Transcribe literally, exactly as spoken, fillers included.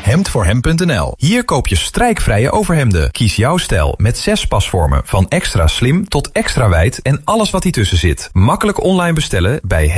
hemd voor hem punt n l. Hier koop je strijkvrije overhemden. Kies jouw stijl met zes pasvormen van extra slim tot extra wijd en alles wat hier tussen zit. Makkelijk online bestellen bij